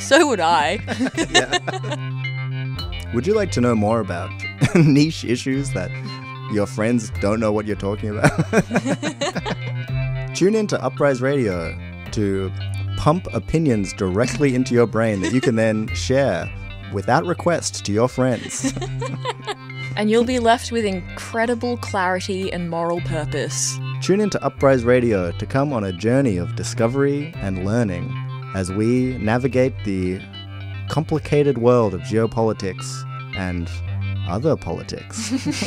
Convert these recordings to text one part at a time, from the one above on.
So would I. Yeah. Would you like to know more about niche issues that your friends don't know what you're talking about? Tune in to Uprise Radio to pump opinions directly into your brain that you can then share without request to your friends. And you'll be left with incredible clarity and moral purpose. Tune in to Uprise Radio to come on a journey of discovery and learning as we navigate the complicated world of geopolitics and other politics.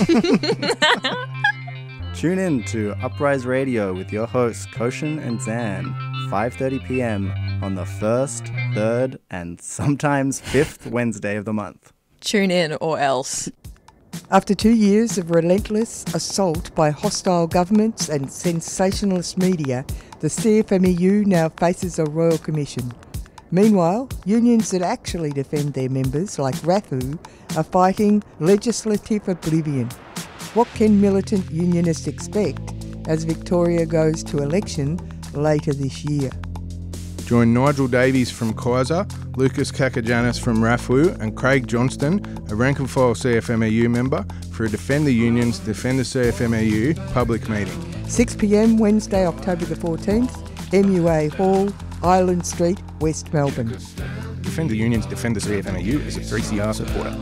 Tune in to Uprise Radio with your hosts Koshin and Zan, 5:30 p.m. on the 1st, 3rd, and sometimes 5th Wednesday of the month. Tune in or else. After 2 years of relentless assault by hostile governments and sensationalist media, the CFMEU now faces a royal commission. Meanwhile, unions that actually defend their members, like RAFU, are fighting legislative oblivion. What can militant unionists expect as Victoria goes to election later this year? Join Nigel Davies from Kaiser, Lucas Kakajanis from RAFU and Craig Johnston, a rank-and-file CFMEU member, for a Defend the Unions, Defend the CFMEU public meeting. 6 p.m. Wednesday, October the 14th, MUA Hall, Island Street, West Melbourne. Defend the Unions, Defend the CFMEU is a 3CR supporter.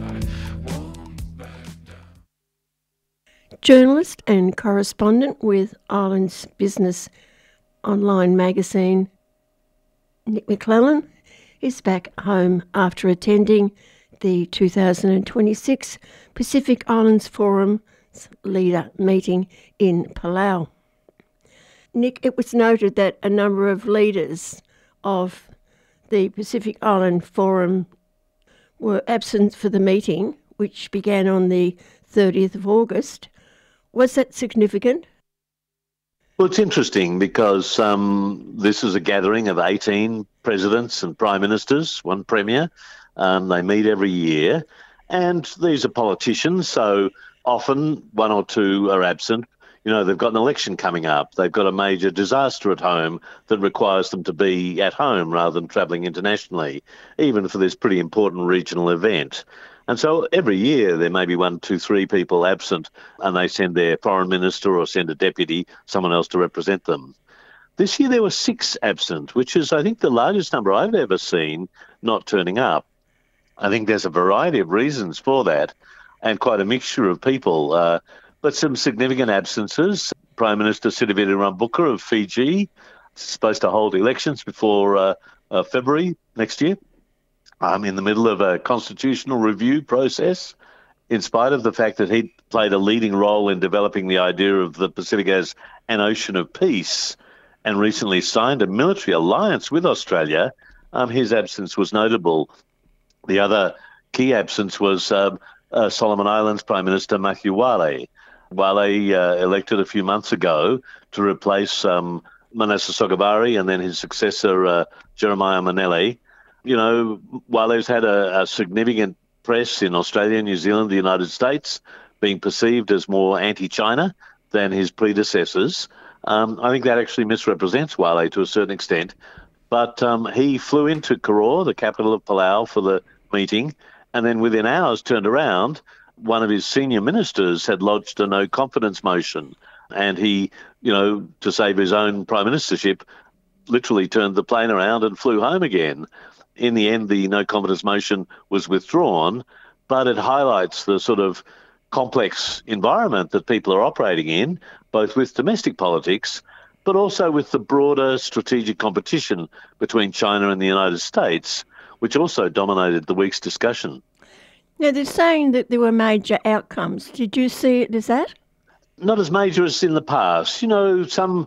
Journalist and correspondent with Island's Business online magazine, Nick McClellan, is back home after attending the 2026 Pacific Islands Forum's leader meeting in Palau. Nick, it was noted that a number of leaders of the Pacific Island Forum were absent for the meeting, which began on the 30th of August. Was that significant? Well, it's interesting because this is a gathering of 18 presidents and prime ministers, one premier. They meet every year, and these are politicians, so often one or two are absent. You know, they've got an election coming up. They've got a major disaster at home that requires them to be at home rather than travelling internationally, even for this pretty important regional event. And so every year there may be 1, 2, 3 people absent, and they send their foreign minister or send a deputy, someone else to represent them. This year there were 6 absent, which is, I think, the largest number I've ever seen not turning up. I think there's a variety of reasons for that, and quite a mixture of people, but some significant absences. Prime Minister Sitiveni Rabuka of Fiji is supposed to hold elections before February next year. In the middle of a constitutional review process, in spite of the fact that he played a leading role in developing the idea of the Pacific as an ocean of peace and recently signed a military alliance with Australia, his absence was notable. The other key absence was Solomon Islands Prime Minister Matthew Wale. Wale elected a few months ago to replace Manasseh Sogavare and then his successor, Jeremiah Maneli. You know, Wale's had a significant press in Australia, New Zealand, the United States, being perceived as more anti-China than his predecessors. I think that actually misrepresents Wale to a certain extent. But he flew into Koror, the capital of Palau, for the meeting, and then within hours turned around. One of his senior ministers had lodged a no-confidence motion, and he, to save his own prime ministership, literally turned the plane around and flew home again. In the end, the no-confidence motion was withdrawn, but it highlights the sort of complex environment that people are operating in, both with domestic politics, but also with the broader strategic competition between China and the United States, which also dominated the week's discussion. Now, they're saying that there were major outcomes. Did you see it as that? Not as major as in the past. You know, some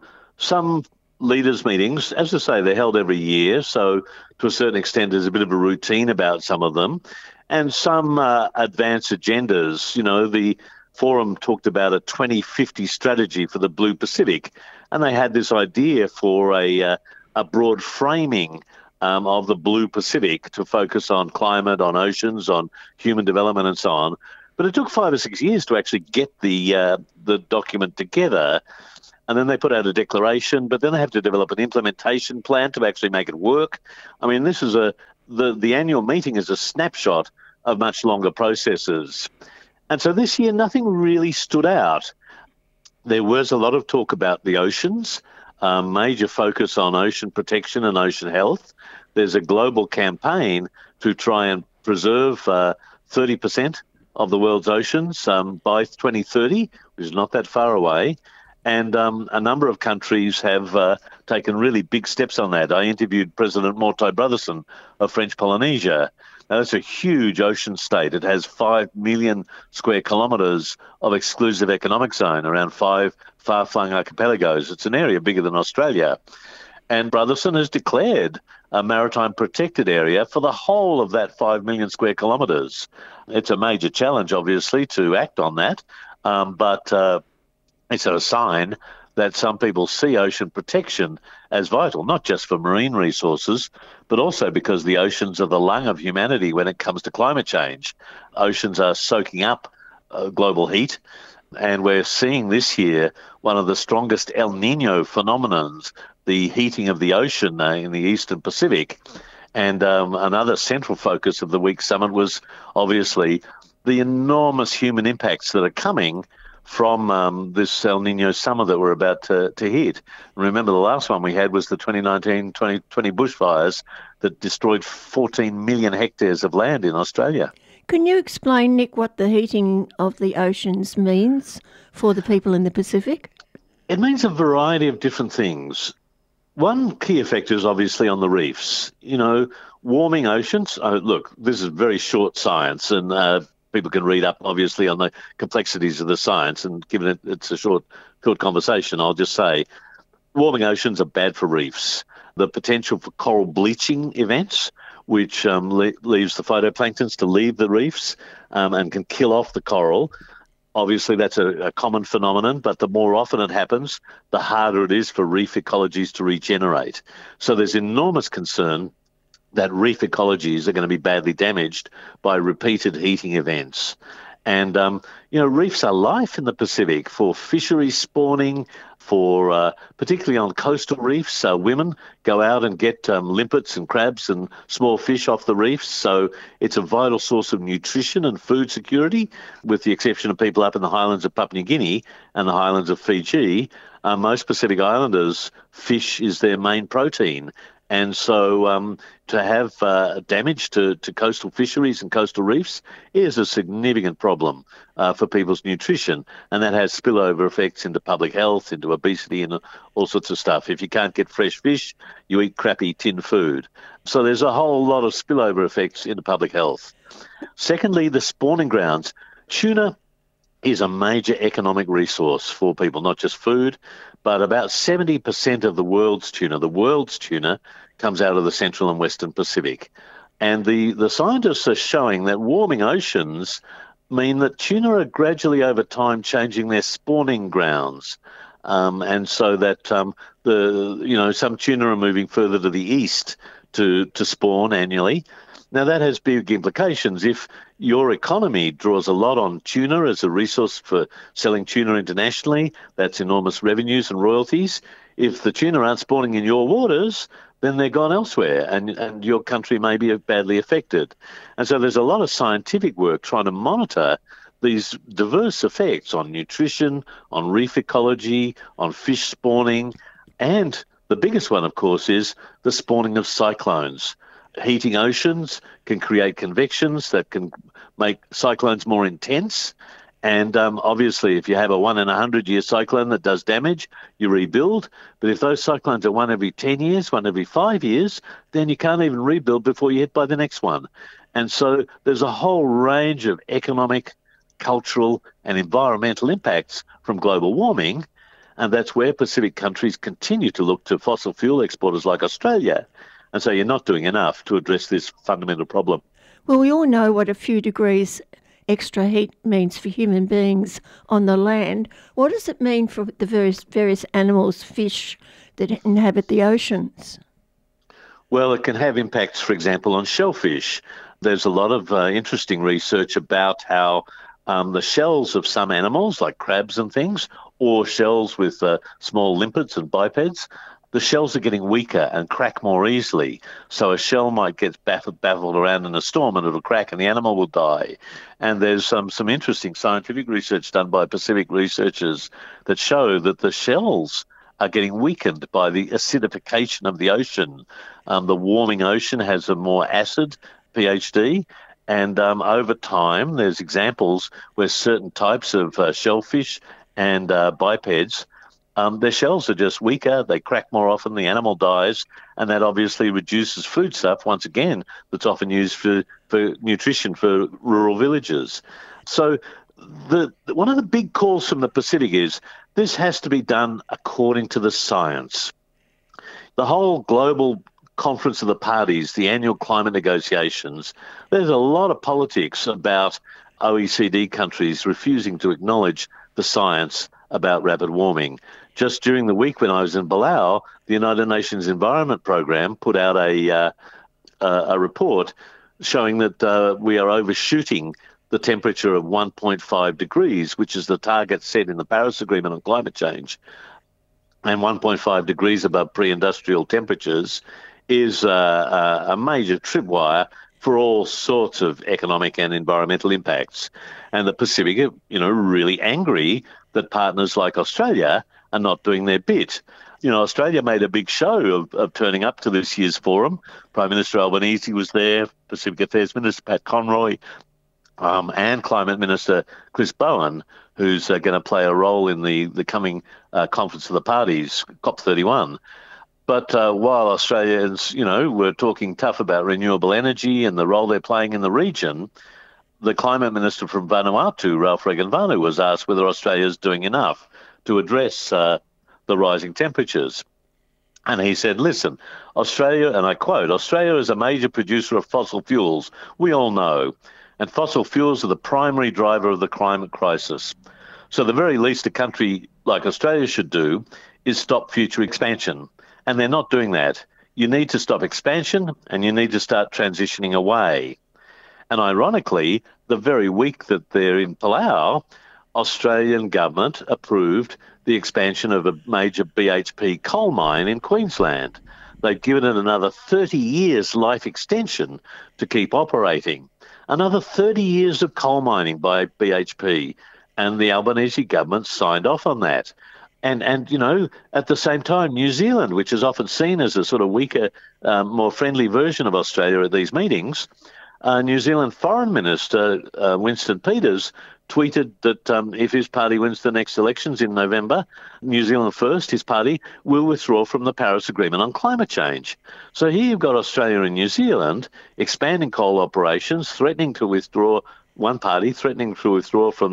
leaders' meetings, as I say, they're held every year, so to a certain extent there's a bit of a routine about some of them, and some advance agendas. You know, the forum talked about a 2050 strategy for the Blue Pacific, and they had this idea for a broad framing of the Blue Pacific to focus on climate, on oceans, on human development and so on. But it took 5 or 6 years to actually get the document together. and then they put out a declaration, but then they have to develop an implementation plan to actually make it work. I mean, this is the annual meeting is a snapshot of much longer processes. And so this year, nothing really stood out. There was a lot of talk about the oceans, major focus on ocean protection and ocean health. There's a global campaign to try and preserve 30% of the world's oceans by 2030, which is not that far away. And a number of countries have taken really big steps on that. I interviewed President Mortai Brotherson of French Polynesia. Now, that's a huge ocean state. It has 5 million square kilometres of exclusive economic zone around 5 far-flung archipelagos. It's an area bigger than Australia. And Brotherson has declared a maritime protected area for the whole of that 5 million square kilometres. It's a major challenge, obviously, to act on that, but it's a sign that some people see ocean protection as vital, not just for marine resources, but also because the oceans are the lung of humanity when it comes to climate change. Oceans are soaking up global heat, and we're seeing this year one of the strongest El Nino phenomenons, the heating of the ocean in the Eastern Pacific. And another central focus of the week's summit was obviously the enormous human impacts that are coming from this El Nino summer that we're about to hit. Remember, the last one we had was the 2019-2020 bushfires that destroyed 14 million hectares of land in Australia. Can you explain, Nick, what the heating of the oceans means for the people in the Pacific? It means a variety of different things. One key effect is obviously on the reefs. You know, warming oceans, look, this is very short science, and people can read up, obviously, on the complexities of the science, and given it's a short conversation, I'll just say warming oceans are bad for reefs. The potential for coral bleaching events, which leaves the phytoplanktons to leave the reefs and can kill off the coral. Obviously, that's a common phenomenon, but the more often it happens, the harder it is for reef ecologies to regenerate. So there's enormous concern that reef ecologies are going to be badly damaged by repeated heating events. And, reefs are life in the Pacific for fishery spawning, for particularly on coastal reefs. Women go out and get limpets and crabs and small fish off the reefs. So it's a vital source of nutrition and food security, with the exception of people up in the highlands of Papua New Guinea and the highlands of Fiji. Most Pacific Islanders, fish is their main protein. And so to have damage to coastal fisheries and coastal reefs is a significant problem for people's nutrition. And that has spillover effects into public health, into obesity and all sorts of stuff. If you can't get fresh fish, you eat crappy tin food. So there's a whole lot of spillover effects into public health. Secondly, the spawning grounds. Tuna is a major economic resource for people, not just food, but about 70% of the world's tuna comes out of the Central and Western Pacific. And the scientists are showing that warming oceans mean that tuna are gradually over time changing their spawning grounds. And so that some tuna are moving further to the east to spawn annually. Now, that has big implications. If your economy draws a lot on tuna as a resource for selling tuna internationally, that's enormous revenues and royalties. If the tuna aren't spawning in your waters, then they're gone elsewhere, and your country may be badly affected. And so there's a lot of scientific work trying to monitor these diverse effects on nutrition, on reef ecology, on fish spawning, and the biggest one, of course, is the spawning of cyclones. Heating oceans can create convections that can make cyclones more intense. And obviously, if you have a 1 in 100 year cyclone that does damage, you rebuild. But if those cyclones are 1 every 10 years, 1 every 5 years, then you can't even rebuild before you hit by the next one. And so there's a whole range of economic, cultural and environmental impacts from global warming. And that's where Pacific countries continue to look to fossil fuel exporters like Australia. And so you're not doing enough to address this fundamental problem. Well, we all know what a few degrees extra heat means for human beings on the land. What does it mean for the various animals, fish that inhabit the oceans? Well, it can have impacts, for example, on shellfish. There's a lot of interesting research about how the shells of some animals, like crabs and things, or shells with small limpets and bipeds, the shells are getting weaker and crack more easily. So a shell might get baffled around in a storm and it'll crack and the animal will die. And there's some interesting scientific research done by Pacific researchers that show that the shells are getting weakened by the acidification of the ocean. The warming ocean has a more acid pHD, and over time there's examples where certain types of shellfish and bipeds, their shells are just weaker, they crack more often, the animal dies, and that obviously reduces foodstuff, once again, that's often used for nutrition for rural villages. So one of the big calls from the Pacific is this has to be done according to the science. The whole global Conference of the Parties, the annual climate negotiations, there's a lot of politics about OECD countries refusing to acknowledge the science about rapid warming. Just during the week when I was in Palau, the United Nations Environment Programme put out a report showing that we are overshooting the temperature of 1.5 degrees, which is the target set in the Paris Agreement on climate change. And 1.5 degrees above pre-industrial temperatures is a major tripwire for all sorts of economic and environmental impacts. And the Pacific are, really angry that partners like Australia are not doing their bit. Australia made a big show of turning up to this year's forum. Prime Minister Albanese was there, Pacific Affairs Minister Pat Conroy, and Climate Minister Chris Bowen, who's going to play a role in the coming Conference of the Parties, COP31. But while Australians, were talking tough about renewable energy and the role they're playing in the region, the Climate Minister from Vanuatu, Ralph Regenvanu, was asked whether Australia is doing enough to address the rising temperatures. And he said, listen, Australia, and I quote, Australia is a major producer of fossil fuels, we all know, and fossil fuels are the primary driver of the climate crisis. So the very least a country like Australia should do is stop future expansion. And they're not doing that. You need to stop expansion and you need to start transitioning away. And ironically, the very week that they're in Palau, Australian government approved the expansion of a major BHP coal mine in Queensland. They've given it another 30 years life extension to keep operating. Another 30 years of coal mining by BHP, and the Albanese government signed off on that. And at the same time, New Zealand, which is often seen as a sort of weaker, more friendly version of Australia at these meetings, New Zealand Foreign Minister Winston Peters tweeted that if his party wins the next elections in November, New Zealand First, his party, will withdraw from the Paris Agreement on climate change. So here you've got Australia and New Zealand expanding coal operations, threatening to withdraw, one party threatening to withdraw from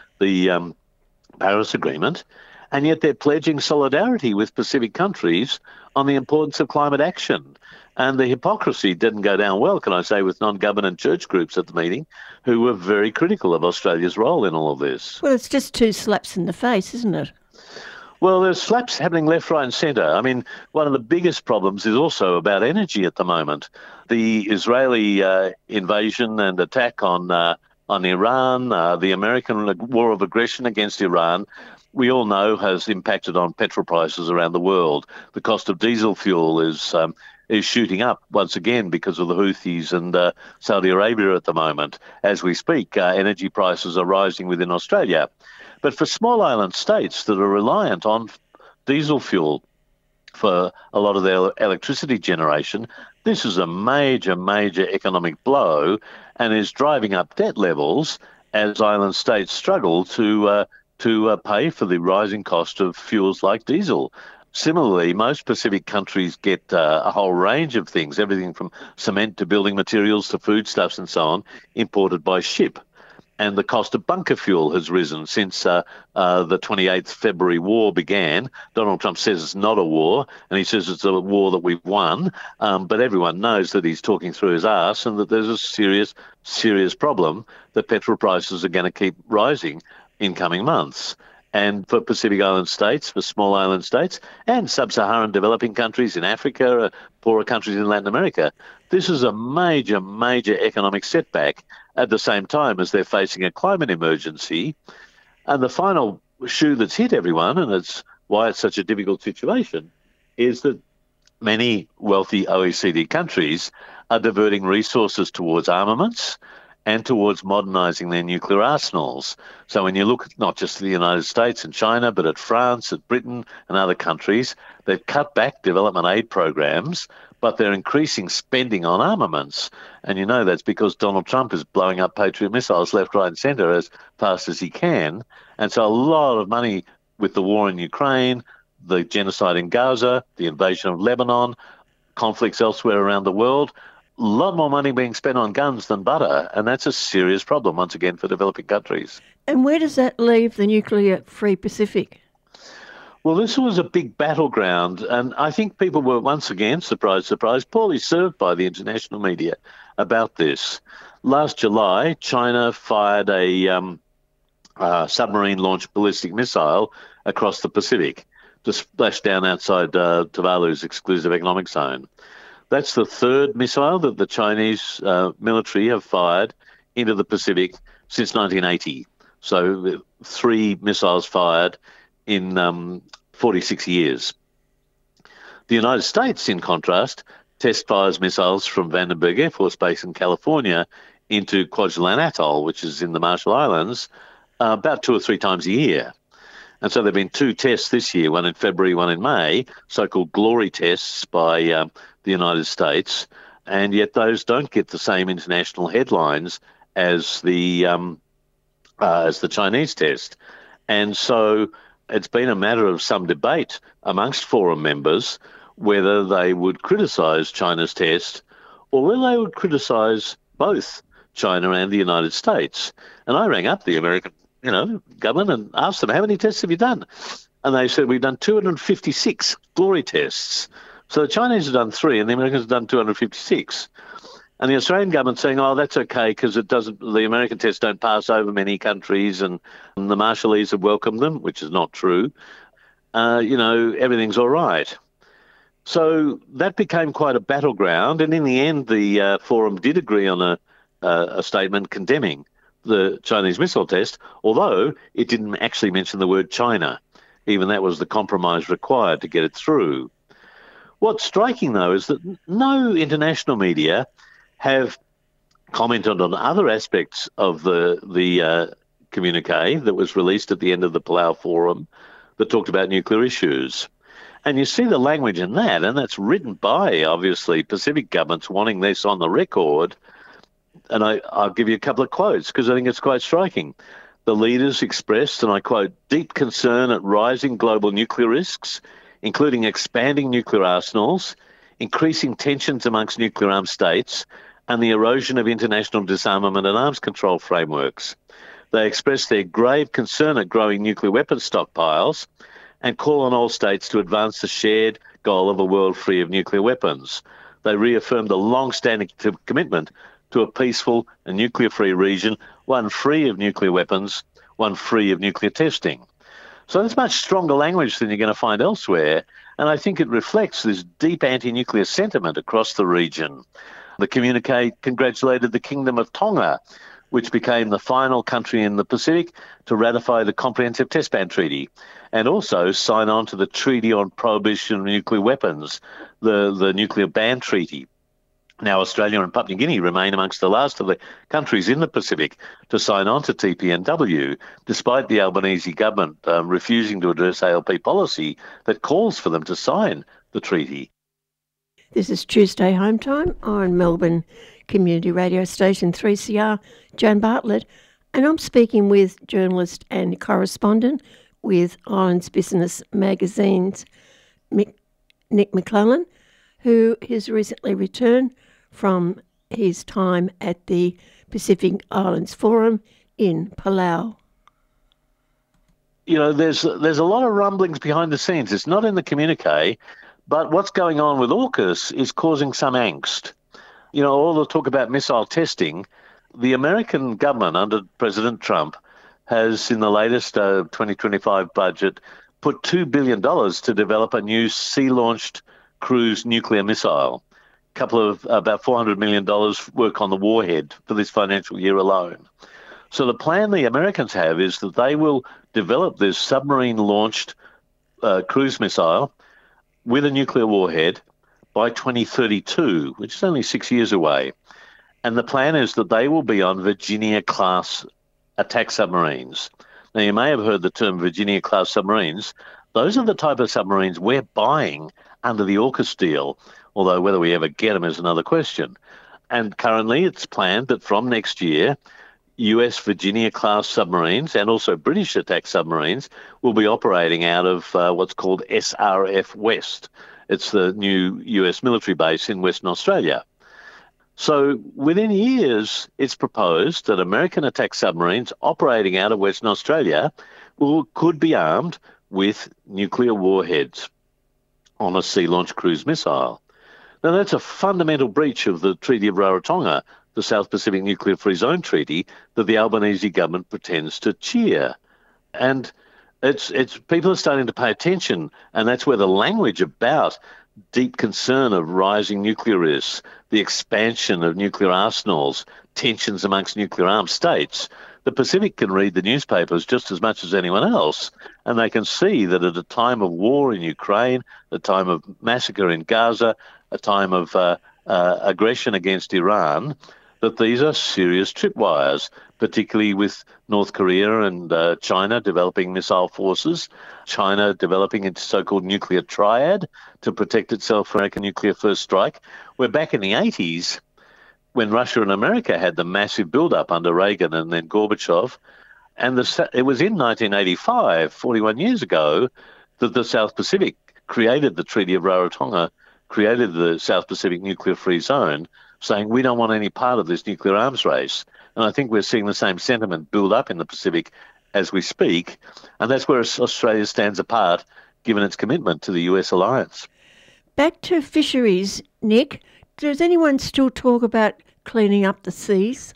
the Paris Agreement, and yet they're pledging solidarity with Pacific countries on the importance of climate action. And the hypocrisy didn't go down well, can I say, with non-government church groups at the meeting who were very critical of Australia's role in all of this. Well, it's just two slaps in the face, isn't it? Well, there's slaps happening left, right and centre. I mean, one of the biggest problems is also about energy at the moment. The Israeli invasion and attack on Iran, the American war of aggression against Iran, we all know has impacted on petrol prices around the world. The cost of diesel fuel is shooting up once again because of the Houthis and Saudi Arabia at the moment. As we speak, energy prices are rising within Australia. But for small island states that are reliant on diesel fuel for a lot of their electricity generation, this is a major, major economic blow and is driving up debt levels as island states struggle to pay for the rising cost of fuels like diesel. Similarly, most Pacific countries get a whole range of things, everything from cement to building materials to foodstuffs and so on, imported by ship. And the cost of bunker fuel has risen since the 28th February war began. Donald Trump says it's not a war, and he says it's a war that we've won. But everyone knows that he's talking through his arse and that there's a serious, serious problem that petrol prices are going to keep rising in coming months. And for Pacific Island states, for small island states, and sub-Saharan developing countries in Africa, poorer countries in Latin America, this is a major, major economic setback at the same time as they're facing a climate emergency. And the final shoe that's hit everyone, and it's why it's such a difficult situation, is that many wealthy OECD countries are diverting resources towards armaments and towards modernising their nuclear arsenals. So when you look not just at the United States and China, but at France, at Britain and other countries, they've cut back development aid programs, but they're increasing spending on armaments. And you know that's because Donald Trump is blowing up Patriot missiles left, right and centre as fast as he can. And so a lot of money with the war in Ukraine, the genocide in Gaza, the invasion of Lebanon, conflicts elsewhere around the world, a lot more money being spent on guns than butter, and that's a serious problem, once again, for developing countries. And where does that leave the nuclear-free Pacific? Well, this was a big battleground, and I think people were, once again, surprise, poorly served by the international media about this. Last July, China fired a submarine-launched ballistic missile across the Pacific to splash down outside Tuvalu's exclusive economic zone. That's the third missile that the Chinese military have fired into the Pacific since 1980. So 3 missiles fired in 46 years. The United States, in contrast, test fires missiles from Vandenberg Air Force Base in California into Kwajalein Atoll, which is in the Marshall Islands, about 2 or 3 times a year. And so there have been 2 tests this year, one in February, one in May, so-called glory tests by the United States, and yet those don't get the same international headlines as the Chinese test. And so it's been a matter of some debate amongst forum members whether they would criticise China's test or whether they would criticise both China and the United States. And I rang up the American government and asked them, how many tests have you done? And they said, we've done 256 glory tests. So the Chinese have done 3 and the Americans have done 256. And the Australian government saying, oh, that's okay because the American tests don't pass over many countries and the Marshallese have welcomed them, which is not true. Everything's all right. So that became quite a battleground. And in the end, the forum did agree on a statement condemning the Chinese missile test, although it didn't actually mention the word China. Even that was the compromise required to get it through. What's striking, though, is that no international media have commented on other aspects of the communique that was released at the end of the Palau Forum that talked about nuclear issues. And you see the language in that, and that's written by, obviously, Pacific governments wanting this on the record. And I'll give you a couple of quotes because I think it's quite striking. The leaders expressed, and I quote, deep concern at rising global nuclear risks, including expanding nuclear arsenals, increasing tensions amongst nuclear armed states, and the erosion of international disarmament and arms control frameworks. They expressed their grave concern at growing nuclear weapons stockpiles and call on all states to advance the shared goal of a world free of nuclear weapons. They reaffirmed a long-standing commitment to a peaceful and nuclear-free region, one free of nuclear weapons, one free of nuclear testing. So that's much stronger language than you're going to find elsewhere, and I think it reflects this deep anti-nuclear sentiment across the region. The communique congratulated the Kingdom of Tonga, which became the final country in the Pacific to ratify the Comprehensive Test Ban Treaty and also sign on to the Treaty on Prohibition of Nuclear Weapons, the Nuclear Ban Treaty. Now, Australia and Papua New Guinea remain amongst the last of the countries in the Pacific to sign on to TPNW, despite the Albanese government refusing to address ALP policy that calls for them to sign the treaty. This is Tuesday Home Time on Melbourne Community Radio Station 3CR, Joan Bartlett, and I'm speaking with journalist and correspondent with Islands Business Magazine's Nick McClellan, who has recently returned from his time at the Pacific Islands Forum in Palau. You know, there's a lot of rumblings behind the scenes. It's not in the communique, but what's going on with AUKUS is causing some angst. You know, all the talk about missile testing, the American government under President Trump has, in the latest 2025 budget, put $2 billion to develop a new sea-launched cruise nuclear missile. About $400 million work on the warhead for this financial year alone. So the plan the Americans have is that they will develop this submarine-launched cruise missile with a nuclear warhead by 2032, which is only 6 years away. And the plan is that they will be on Virginia-class attack submarines. Now, you may have heard the term Virginia-class submarines. Those are the type of submarines we're buying under the AUKUS deal, although whether we ever get them is another question. And currently it's planned that from next year, US Virginia-class submarines and also British attack submarines will be operating out of what's called SRF West. It's the new US military base in Western Australia. So within years, it's proposed that American attack submarines operating out of Western Australia could be armed with nuclear warheads on a sea-launched cruise missile. Now, that's a fundamental breach of the Treaty of Rarotonga, the South Pacific Nuclear Free Zone Treaty, that the Albanese government pretends to cheer. And it's people are starting to pay attention, and that's where the language about deep concern of rising nuclear risks, the expansion of nuclear arsenals, tensions amongst nuclear armed states. The Pacific can read the newspapers just as much as anyone else, and they can see that at a time of war in Ukraine, a time of massacre in Gaza, a time of aggression against Iran, that these are serious tripwires, particularly with North Korea and China developing missile forces, China developing its so-called nuclear triad to protect itself from American nuclear first strike. We're back in the 80s when Russia and America had the massive build-up under Reagan and then Gorbachev. And it was in 1985, 41 years ago, that the South Pacific created the Treaty of Rarotonga, created the South Pacific Nuclear Free Zone, saying we don't want any part of this nuclear arms race. And I think we're seeing the same sentiment build up in the Pacific as we speak. And that's where Australia stands apart, given its commitment to the US alliance. Back to fisheries, Nick. Does anyone still talk about cleaning up the seas?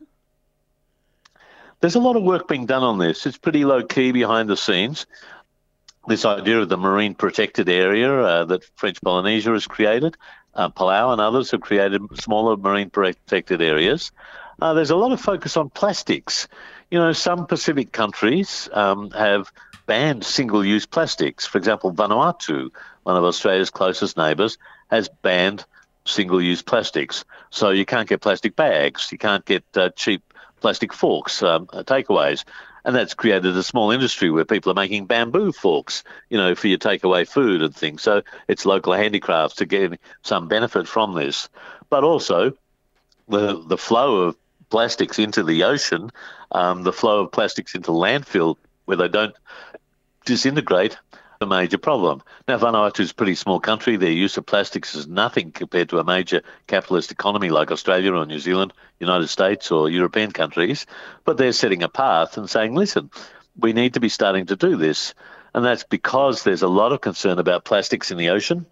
There's a lot of work being done on this. It's pretty low-key behind the scenes. This idea of the marine protected area that French Polynesia has created, Palau and others have created smaller marine protected areas. There's a lot of focus on plastics. You know, some Pacific countries have banned single-use plastics. For example, Vanuatu, one of Australia's closest neighbours, has banned single-use plastics. So you can't get plastic bags, you can't get cheap plastic forks, takeaways. And that's created a small industry where people are making bamboo forks, you know, for your takeaway food and things. So it's local handicrafts to get some benefit from this. But also the flow of plastics into the ocean, the flow of plastics into landfill where they don't disintegrate, a major problem. Now, Vanuatu is a pretty small country. Their use of plastics is nothing compared to a major capitalist economy like Australia or New Zealand, United States or European countries. But they're setting a path and saying, listen, we need to be starting to do this. And that's because there's a lot of concern about plastics in the ocean.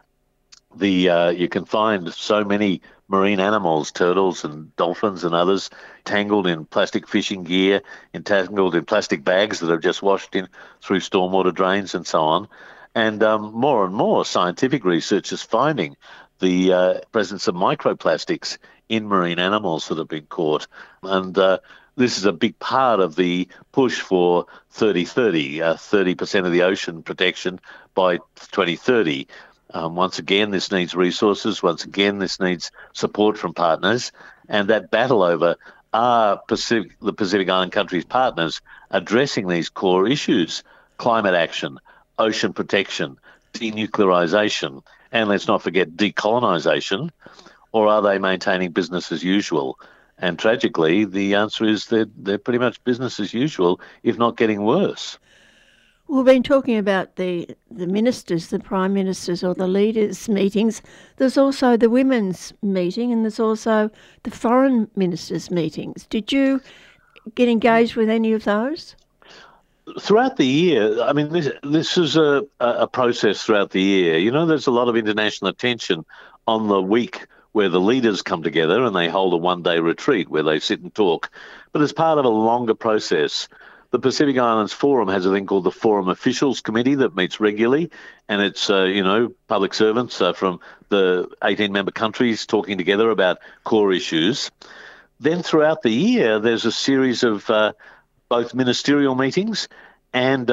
You can find so many marine animals, turtles and dolphins and others, tangled in plastic fishing gear, entangled in plastic bags that have just washed in through stormwater drains and so on. And more and more scientific research is finding the presence of microplastics in marine animals that have been caught. And this is a big part of the push for 30-30, 30% of the ocean protection by 2030. Once again, this needs resources. Once again, this needs support from partners. And that battle over are the Pacific Island countries' partners addressing these core issues: climate action, ocean protection, denuclearization, and let's not forget decolonisation, or are they maintaining business as usual? And tragically, the answer is they're pretty much business as usual, if not getting worse. We've been talking about the ministers, the prime ministers or the leaders' meetings. There's also the women's meeting and there's also the foreign ministers' meetings. Did you get engaged with any of those? Throughout the year, I mean, this is a process throughout the year. You know, there's a lot of international attention on the week where the leaders come together and they hold a one-day retreat where they sit and talk. But as part of a longer process, the Pacific Islands Forum has a thing called the Forum Officials Committee that meets regularly, and it's, public servants from the 18 member countries talking together about core issues. Then throughout the year, there's a series of both ministerial meetings and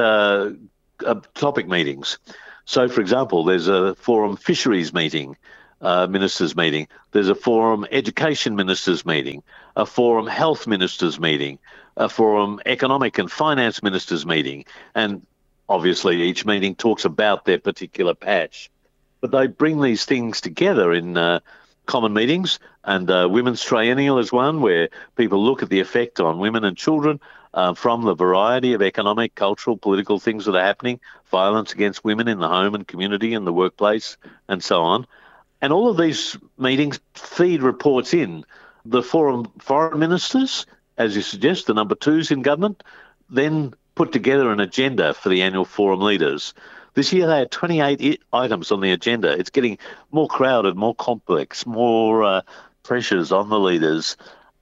topic meetings. So, for example, there's a Forum Fisheries meeting, ministers meeting. There's a Forum Education ministers meeting, a Forum Health ministers meeting, a Forum Economic and Finance ministers meeting. And obviously each meeting talks about their particular patch. But they bring these things together in common meetings, and Women's Triennial is one where people look at the effect on women and children from the variety of economic, cultural, political things that are happening, violence against women in the home and community and the workplace and so on. And all of these meetings feed reports in. The Forum Foreign Ministers, as you suggest, the number twos in government, then put together an agenda for the annual Forum leaders. This year they had 28 items on the agenda. It's getting more crowded, more complex, more pressures on the leaders.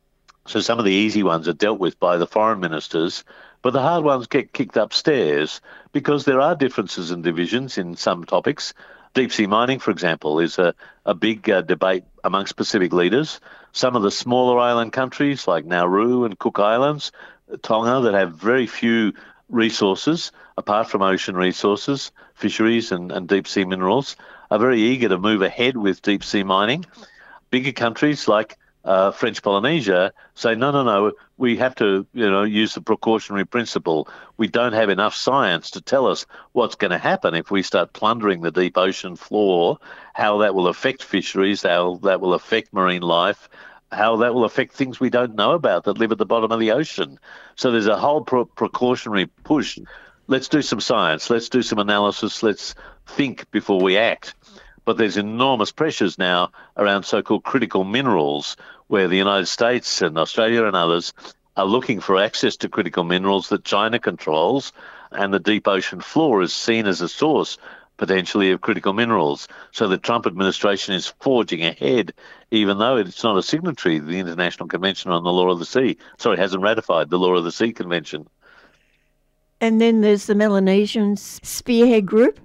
So some of the easy ones are dealt with by the foreign ministers, but the hard ones get kicked upstairs because there are differences and divisions in some topics. Deep sea mining, for example, is a big debate amongst Pacific leaders. Some of the smaller island countries like Nauru and Cook Islands, Tonga, that have very few resources, apart from ocean resources, fisheries and deep sea minerals, are very eager to move ahead with deep sea mining. Bigger countries like French Polynesia say, no, we have to use the precautionary principle. We don't have enough science to tell us what's going to happen if we start plundering the deep ocean floor, how that will affect fisheries, how that will affect marine life, how that will affect things we don't know about that live at the bottom of the ocean. So there's a whole precautionary push. Let's do some science, let's do some analysis, let's think before we act. But there's enormous pressures now around so-called critical minerals, where the United States and Australia and others are looking for access to critical minerals that China controls, and the deep ocean floor is seen as a source potentially of critical minerals. So the Trump administration is forging ahead, even though it's not a signatory to the International Convention on the Law of the Sea. Sorry, it hasn't ratified the Law of the Sea Convention. And then there's the Melanesian Spearhead Group.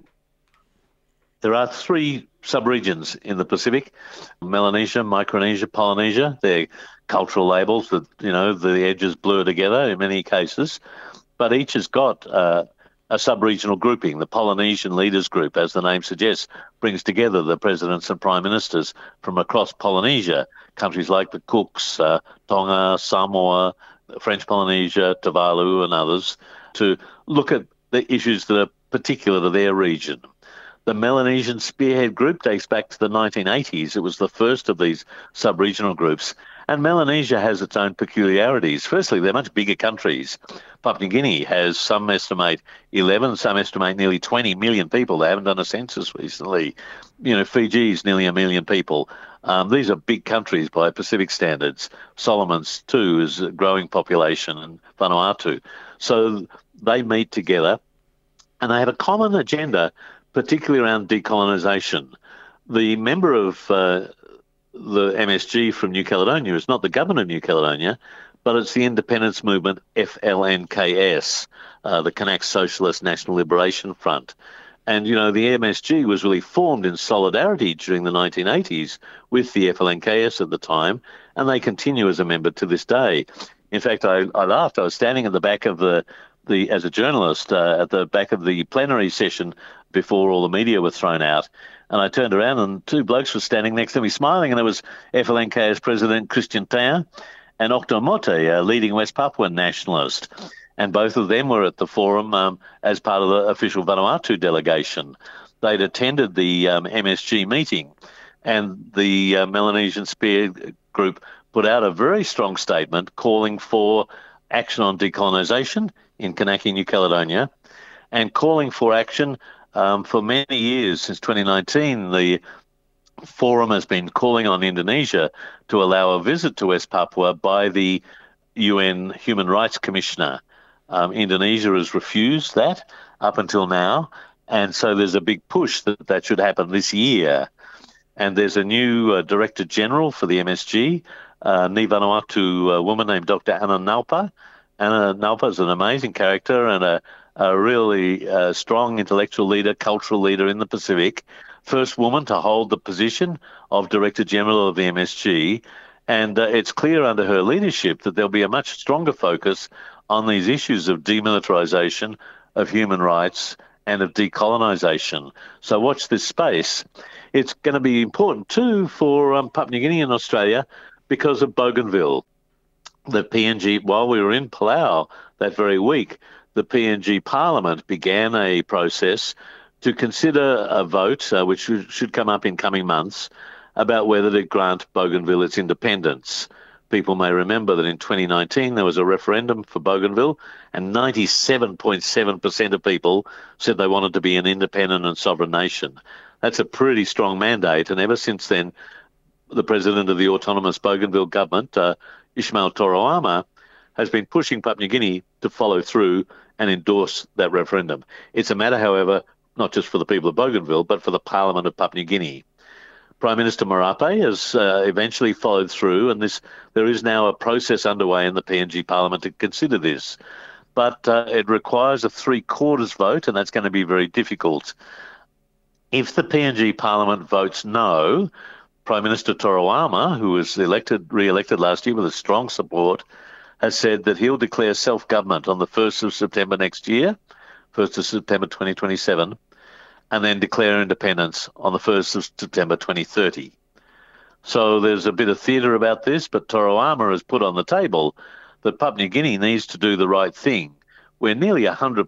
There are 3 subregions in the Pacific: Melanesia, Micronesia, Polynesia. They're cultural labels that, the edges blur together in many cases. But each has got a sub-regional grouping. The Polynesian Leaders Group, as the name suggests, brings together the presidents and prime ministers from across Polynesia, countries like the Cooks, Tonga, Samoa, French Polynesia, Tuvalu and others, to look at the issues that are particular to their region. The Melanesian Spearhead Group dates back to the 1980s. It was the first of these sub-regional groups. And Melanesia has its own peculiarities. Firstly, they're much bigger countries. Papua New Guinea has, some estimate 11, some estimate nearly 20 million people. They haven't done a census recently. Fiji's nearly 1 million people. These are big countries by Pacific standards. Solomon's, too, is a growing population, and Vanuatu. So they meet together, and they have a common agenda, particularly around decolonisation. The member of the MSG from New Caledonia is not the government of New Caledonia, but it's the independence movement FLNKS, the Kanak Socialist National Liberation Front. And, the MSG was really formed in solidarity during the 1980s with the FLNKS at the time, and they continue as a member to this day. In fact, I laughed. I was standing at the back of as a journalist, at the back of the plenary session before all the media were thrown out. And I turned around and 2 blokes were standing next to me smiling, and there was FLNK's President Christian Tea and Octo Mote, a leading West Papuan nationalist. And both of them were at the forum as part of the official Vanuatu delegation. They'd attended the MSG meeting, and the Melanesian Spearhead Group put out a very strong statement calling for action on decolonisation in Kanaki, New Caledonia, and calling for action for many years. Since 2019, the forum has been calling on Indonesia to allow a visit to West Papua by the UN Human Rights Commissioner. Indonesia has refused that up until now, and so there's a big push that should happen this year. And there's a new Director General for the MSG, Ni Vanuatu woman named Dr. Anna Naupa. Anna Naupa is an amazing character and a really strong intellectual leader, cultural leader in the Pacific. First woman to hold the position of Director General of the MSG. And it's clear under her leadership that there'll be a much stronger focus on these issues of demilitarisation, of human rights, and of decolonisation. So watch this space. It's going to be important too for Papua New Guinea and Australia because of Bougainville. The PNG, while we were in Palau that very week, the PNG Parliament began a process to consider a vote, which should come up in coming months, about whether to grant Bougainville its independence. People may remember that in 2019 there was a referendum for Bougainville, and 97.7% of people said they wanted to be an independent and sovereign nation. That's a pretty strong mandate, and ever since then, the president of the autonomous Bougainville government, Ismail Toroama, has been pushing Papua New Guinea to follow through and endorse that referendum. It's a matter, however, not just for the people of Bougainville, but for the Parliament of Papua New Guinea. Prime Minister Marape has eventually followed through, and there is now a process underway in the PNG Parliament to consider this. But it requires a three-quarters vote, and that's going to be very difficult. If the PNG Parliament votes no, Prime Minister Toroama, who was re-elected last year with a strong support, has said that he'll declare self-government on the 1st of September next year, 1st of September 2027, and then declare independence on the 1st of September 2030. So there's a bit of theatre about this, but Toroama has put on the table that Papua New Guinea needs to do the right thing, where nearly 100%,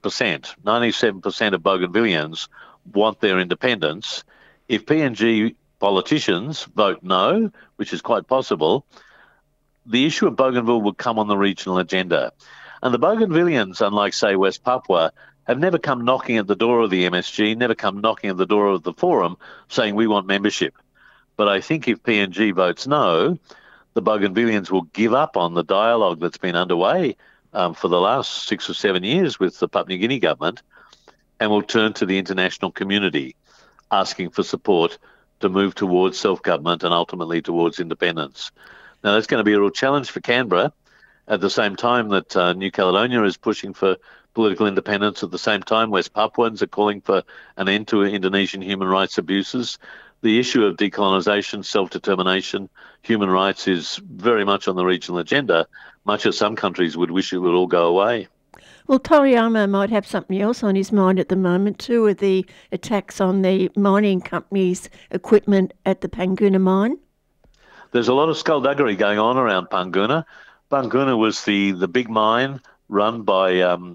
97% of Bougainvilleans want their independence. If PNG politicians vote no, which is quite possible, the issue of Bougainville will come on the regional agenda. And the Bougainvilleans, unlike, say, West Papua, have never come knocking at the door of the MSG, never come knocking at the door of the forum saying we want membership. But I think if PNG votes no, the Bougainvilleans will give up on the dialogue that's been underway for the last 6 or 7 years with the Papua New Guinea government, and will turn to the international community asking for support to move towards self-government and ultimately towards independence. Now, that's going to be a real challenge for Canberra at the same time that New Caledonia is pushing for political independence. At the same time, West Papuans are calling for an end to Indonesian human rights abuses. The issue of decolonisation, self-determination, human rights is very much on the regional agenda, much as some countries would wish it would all go away. Well, Toroama might have something else on his mind at the moment too, with the attacks on the mining company's equipment at the Panguna mine. There's a lot of skullduggery going on around Panguna. Panguna was the big mine run by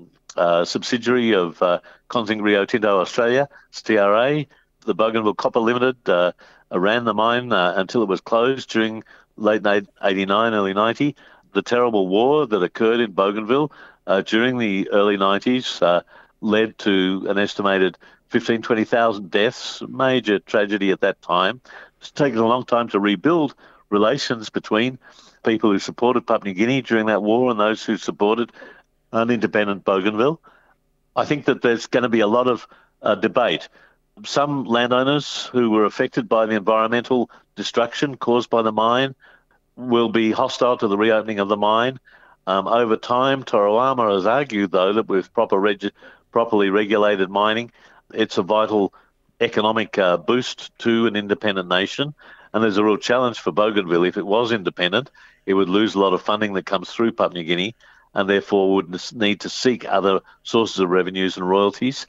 a subsidiary of Consing Rio Tinto Australia, TRA. The Bougainville Copper Limited ran the mine until it was closed during late 89, early 90. The terrible war that occurred in Bougainville during the early 90s led to an estimated 15,000, 20,000 deaths, major tragedy at that time. It's taken a long time to rebuild relations between people who supported Papua New Guinea during that war and those who supported an independent Bougainville. I think that there's going to be a lot of debate. Some landowners who were affected by the environmental destruction caused by the mine will be hostile to the reopening of the mine. Over time, Toroama has argued, though, that with properly regulated mining, it's a vital economic boost to an independent nation. And there's a real challenge for Bougainville. If it was independent, it would lose a lot of funding that comes through Papua New Guinea, and therefore would need to seek other sources of revenues and royalties.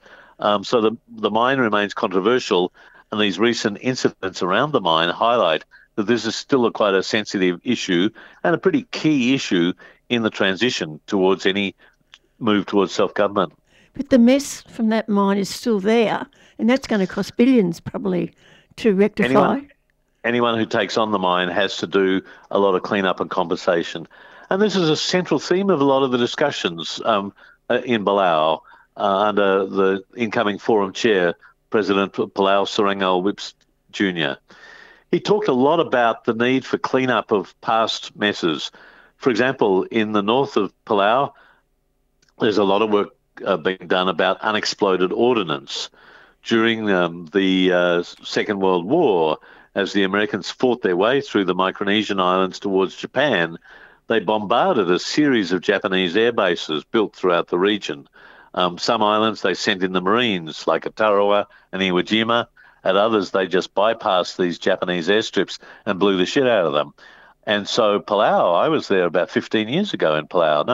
So the mine remains controversial, and these recent incidents around the mine highlight that this is still quite a sensitive issue and a pretty key issue in the transition towards any move towards self-government. But the mess from that mine is still there, and that's going to cost billions probably to rectify. Anyone who takes on the mine has to do a lot of cleanup and compensation. And this is a central theme of a lot of the discussions in Palau under the incoming forum chair, President Palau Serengal Whips Jr. He talked a lot about the need for cleanup of past messes. For example, in the north of Palau, there's a lot of work being done about unexploded ordnance. During the Second World War, as the Americans fought their way through the Micronesian islands towards Japan, they bombarded a series of Japanese air bases built throughout the region. Some islands they sent in the Marines, like at Tarawa and Iwo Jima. At others, they just bypassed these Japanese airstrips and blew the shit out of them. And so Palau, I was there about 15 years ago in Palau,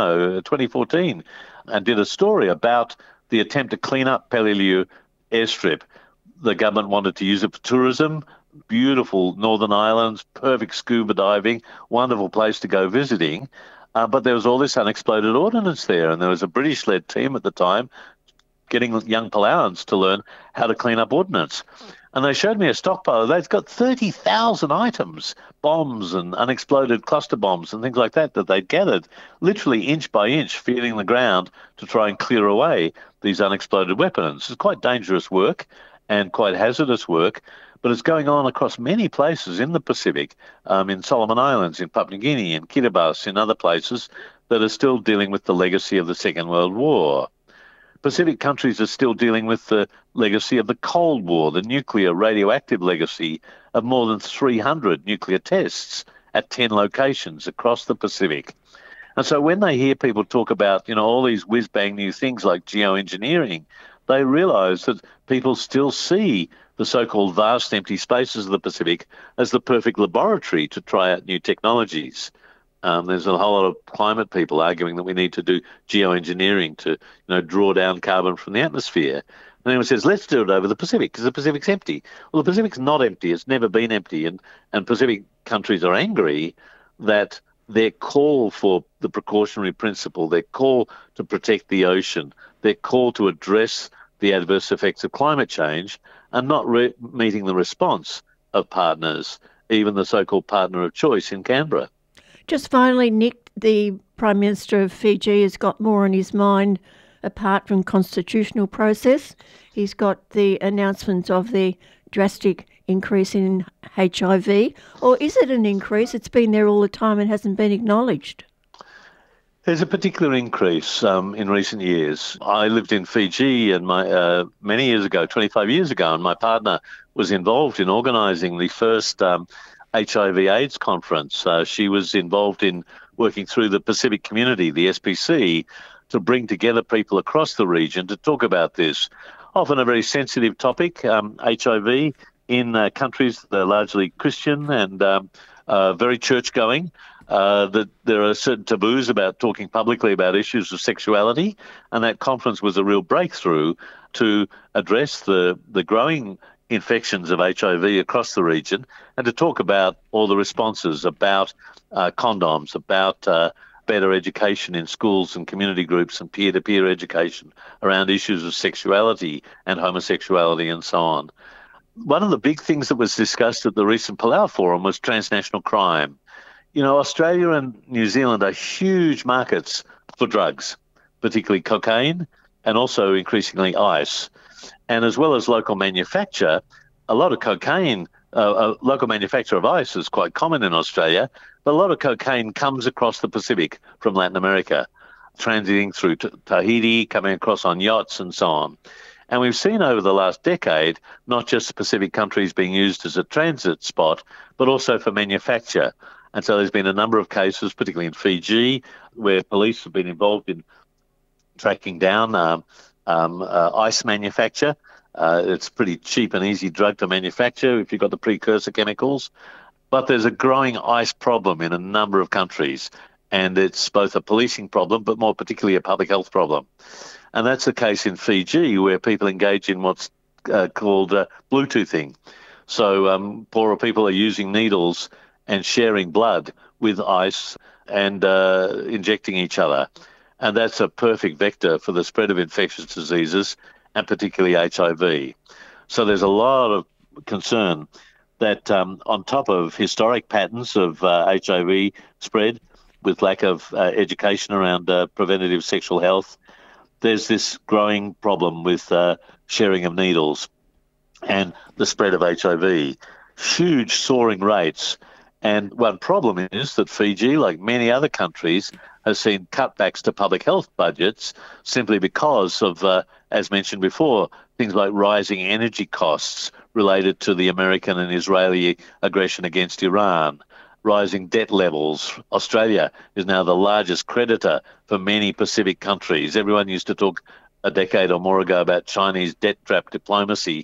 2014, and did a story about the attempt to clean up Peleliu airstrip. The government wanted to use it for tourism, beautiful northern islands, perfect scuba diving, wonderful place to go visiting. But there was all this unexploded ordnance there, and there was a British-led team at the time getting young Palauans to learn how to clean up ordnance. And they showed me a stockpile. They've got 30,000 items, bombs and unexploded cluster bombs and things like that they'd gathered, literally inch by inch, feeling the ground to try and clear away these unexploded weapons. It's quite dangerous work and quite hazardous work, but it's going on across many places in the Pacific, in Solomon Islands, in Papua New Guinea, in Kiribati, in other places that are still dealing with the legacy of the Second World War. Pacific countries are still dealing with the legacy of the Cold War, the nuclear radioactive legacy of more than 300 nuclear tests at 10 locations across the Pacific. And so when they hear people talk about, all these whiz-bang new things like geoengineering, they realise that people still see the so-called vast empty spaces of the Pacific as the perfect laboratory to try out new technologies. There's a whole lot of climate people arguing that we need to do geoengineering to, draw down carbon from the atmosphere. And anyone says, let's do it over the Pacific because the Pacific's empty. Well, the Pacific's not empty. It's never been empty. And Pacific countries are angry that their call for the precautionary principle, their call to protect the ocean, their call to address the adverse effects of climate change are not meeting the response of partners, even the so-called partner of choice in Canberra. Just finally, Nick, the Prime Minister of Fiji has got more on his mind apart from constitutional process. He's got the announcement of the drastic increase in HIV. Or is it an increase? It's been there all the time and hasn't been acknowledged. There's a particular increase in recent years. I lived in Fiji and many years ago, 25 years ago, and my partner was involved in organising the first HIV/AIDS conference. She was involved in working through the Pacific Community, the SPC, to bring together people across the region to talk about this. Often a very sensitive topic, HIV, in countries that are largely Christian and very church-going. That there are certain taboos about talking publicly about issues of sexuality, and that conference was a real breakthrough to address the growing infections of HIV across the region and to talk about all the responses, about condoms, about better education in schools and community groups and peer-to-peer education around issues of sexuality and homosexuality and so on. One of the big things that was discussed at the recent Palau Forum was transnational crime. Australia and New Zealand are huge markets for drugs, particularly cocaine and also increasingly ice. And as well as local manufacture, a lot of cocaine, local manufacture of ice is quite common in Australia, but a lot of cocaine comes across the Pacific from Latin America, transiting through Tahiti, coming across on yachts and so on. And we've seen over the last decade, not just the Pacific countries being used as a transit spot, but also for manufacture. And so there's been a number of cases, particularly in Fiji, where police have been involved in tracking down ice manufacture. It's a pretty cheap and easy drug to manufacture if you've got the precursor chemicals. But there's a growing ice problem in a number of countries, and it's both a policing problem, but more particularly a public health problem. And that's the case in Fiji, where people engage in what's called Bluetoothing. So poorer people are using needles and sharing blood with ice and injecting each other. And that's a perfect vector for the spread of infectious diseases, and particularly HIV. So there's a lot of concern that on top of historic patterns of HIV spread with lack of education around preventative sexual health, there's this growing problem with sharing of needles and the spread of HIV. Huge soaring rates. And one problem is that Fiji, like many other countries, has seen cutbacks to public health budgets simply because of, as mentioned before, things like rising energy costs related to the American and Israeli aggression against Iran, rising debt levels. Australia is now the largest creditor for many Pacific countries. Everyone used to talk a decade or more ago about Chinese debt trap diplomacy.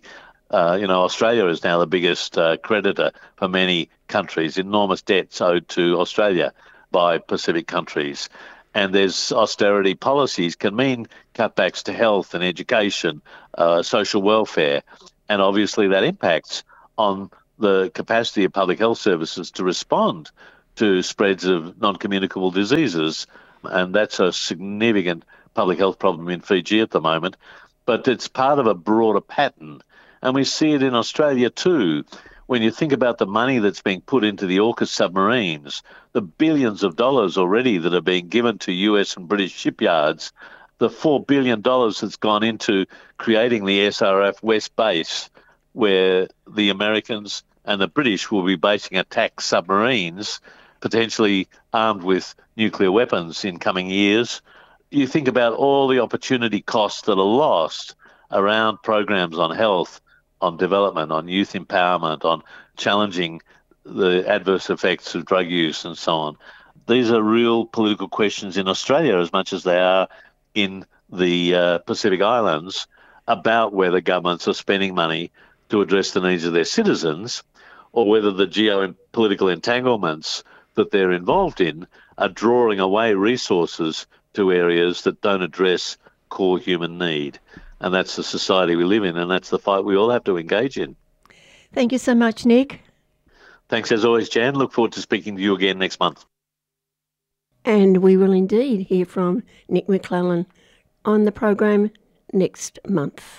Australia is now the biggest creditor for many countries, enormous debts owed to Australia by Pacific countries. And there's austerity policies can mean cutbacks to health and education, social welfare, and obviously that impacts on the capacity of public health services to respond to spreads of non-communicable diseases. And that's a significant public health problem in Fiji at the moment. But it's part of a broader pattern. And we see it in Australia too. When you think about the money that's being put into the AUKUS submarines, the billions of dollars already that are being given to US and British shipyards, the $4 billion that's gone into creating the SRF West Base, where the Americans and the British will be basing attack submarines, potentially armed with nuclear weapons in coming years. You think about all the opportunity costs that are lost around programs on health, on development, on youth empowerment, on challenging the adverse effects of drug use and so on. These are real political questions in Australia as much as they are in the Pacific Islands about whether governments are spending money to address the needs of their citizens or whether the geopolitical entanglements that they're involved in are drawing away resources to areas that don't address core human need. And that's the society we live in, and that's the fight we all have to engage in. Thank you so much, Nick. Thanks as always, Jan. Look forward to speaking to you again next month. And we will indeed hear from Nick McClellan on the program next month.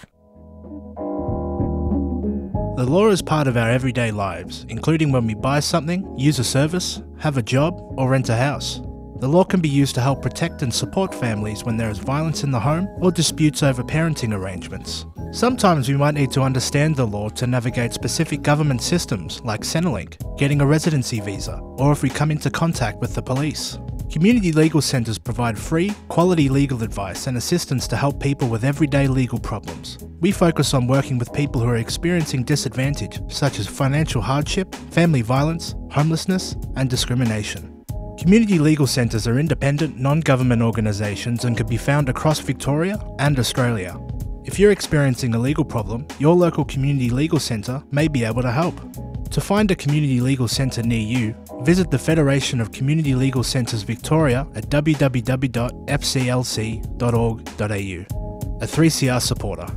The law is part of our everyday lives, including when we buy something, use a service, have a job, or rent a house. The law can be used to help protect and support families when there is violence in the home or disputes over parenting arrangements. Sometimes we might need to understand the law to navigate specific government systems like Centrelink, getting a residency visa, or if we come into contact with the police. Community legal centres provide free, quality legal advice and assistance to help people with everyday legal problems. We focus on working with people who are experiencing disadvantage, such as financial hardship, family violence, homelessness, and discrimination. Community legal centres are independent, non-government organisations and can be found across Victoria and Australia. If you're experiencing a legal problem, your local community legal centre may be able to help. To find a community legal centre near you, visit the Federation of Community Legal Centres Victoria at www.fclc.org.au. A 3CR supporter.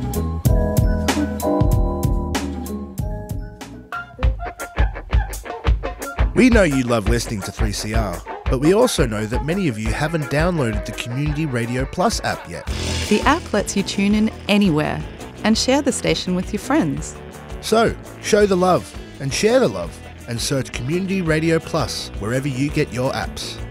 We know you love listening to 3CR, but we also know that many of you haven't downloaded the Community Radio Plus app yet. The app lets you tune in anywhere and share the station with your friends. So, show the love and share the love and search Community Radio Plus wherever you get your apps.